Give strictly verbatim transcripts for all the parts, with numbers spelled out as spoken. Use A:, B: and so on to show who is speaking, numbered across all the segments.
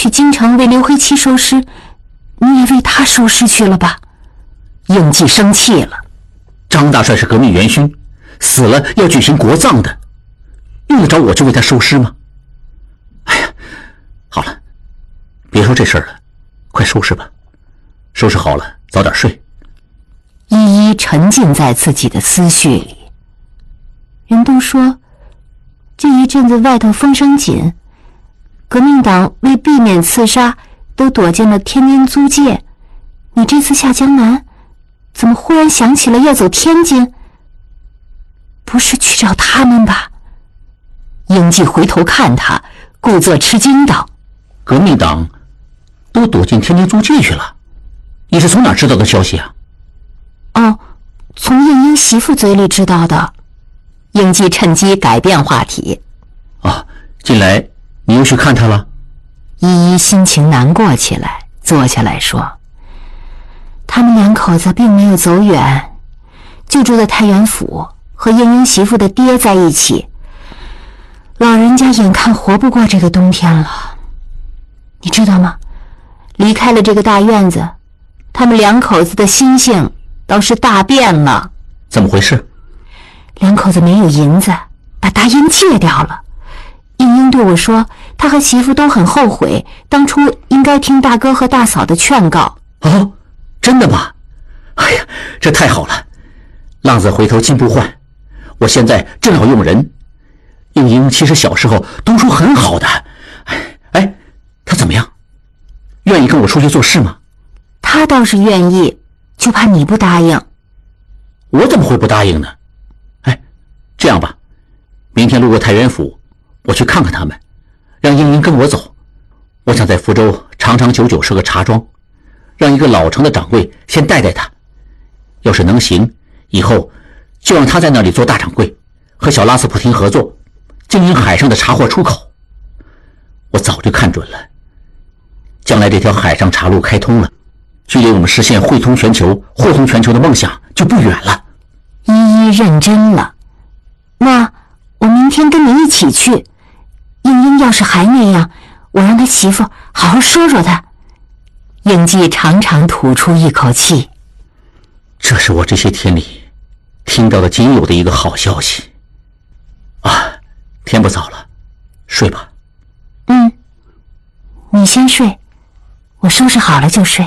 A: 去京城为刘黑七收尸，你也为他收尸去了吧？应季生气了。
B: 张大帅是革命元勋，死了要举行国葬的，用得着我去为他收尸吗？哎呀，好了，别说这事儿了，快收拾吧，收拾好了早点睡。
A: 依依沉浸在自己的思绪里。人都说这一阵子外头风声紧，革命党为避免刺杀都躲进了天津租界，你这次下江南怎么忽然想起了要走天津？不是去找他们吧？应季回头看他，故作吃惊道：
B: 革命党都躲进天津租界去了？你是从哪知道的消息啊？
A: 哦，从应英媳妇嘴里知道的。应季趁机改变话题。
B: 啊，近来你又去看他了？
A: 依依心情难过起来，坐下来说：他们两口子并没有走远，就住在太原府，和应英媳妇的爹在一起。老人家眼看活不过这个冬天了，你知道吗？离开了这个大院子，他们两口子的心性倒是大变了。
B: 怎么回事？
A: 两口子没有银子，把大烟戒掉了。应英对我说，他和媳妇都很后悔，当初应该听大哥和大嫂的劝告。
B: 哦，真的吗？哎呀，这太好了！浪子回头金不换，我现在正好用人。应英其实小时候读书很好的，哎哎，她怎么样？愿意跟我出去做事吗？
A: 她倒是愿意，就怕你不答应。
B: 我怎么会不答应呢？哎，这样吧，明天路过太原府，我去看看他们，让英英跟我走。我想在福州长长久久设个茶庄，让一个老成的掌柜先带带他，要是能行，以后就让他在那里做大掌柜，和小拉斯普廷合作，经营海上的茶货出口。我早就看准了，将来这条海上茶路开通了，距离我们实现汇通全球、货通全球的梦想就不远了。
A: 依依认真了。那我明天跟你一起去，应英要是还那样，我让他媳妇好好说说他。应季长长吐出一口气，
B: 这是我这些天里听到的仅有的一个好消息。啊，天不早了，睡吧。
A: 嗯，你先睡，我收拾好了就睡。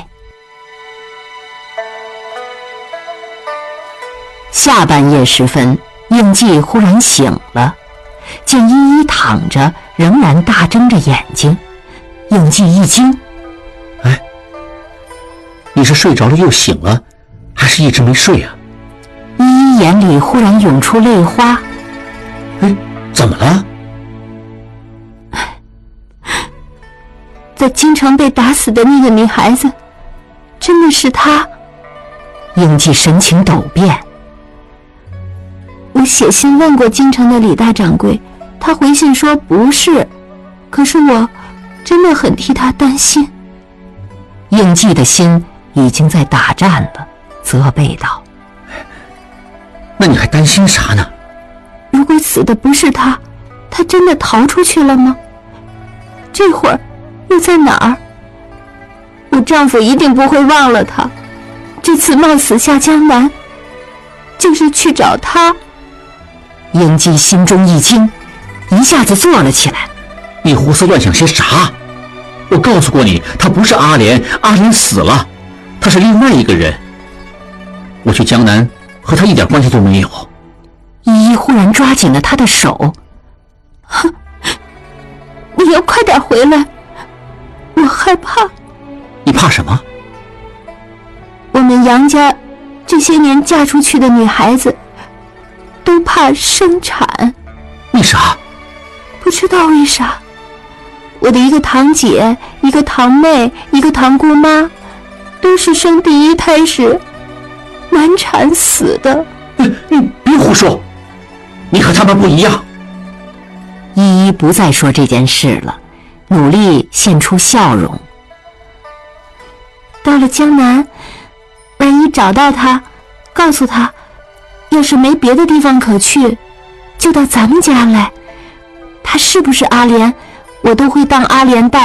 A: 下半夜时分，应季忽然醒了，见依依躺着，仍然大睁着眼睛。应季一惊：
B: 哎，你是睡着了又醒了，还是一直没睡啊？
A: 依依眼里忽然涌出泪花。
B: 哎，怎么了？
A: 在京城被打死的那个女孩子，真的是她。应季神情陡变。我写信问过京城的李大掌柜，他回信说不是，可是我真的很替他担心。应季的心已经在打颤了，责备道：
B: 那你还担心啥呢？
A: 如果死的不是他，他真的逃出去了吗？这会儿又在哪儿？我丈夫一定不会忘了他，这次冒死下江南就是去找他。应季心中一惊，一下子坐了起来。
B: 你胡思乱想些啥？我告诉过你，他不是阿莲，阿莲死了，他是另外一个人。我去江南和他一点关系都没有。
A: 依依忽然抓紧了他的手：你要快点回来，我害怕。
B: 你怕什么？
A: 我们杨家这些年嫁出去的女孩子都怕生产。
B: 为啥？
A: 不知道为啥。我的一个堂姐，一个堂妹，一个堂姑妈，都是生第一胎时难产死的。
B: 你别胡说，你和他们不一样。
A: 依依不再说这件事了，努力现出笑容。到了江南，万一找到他，告诉他，要是没别的地方可去，就到咱们家来。他是不是阿莲，我都会当阿莲带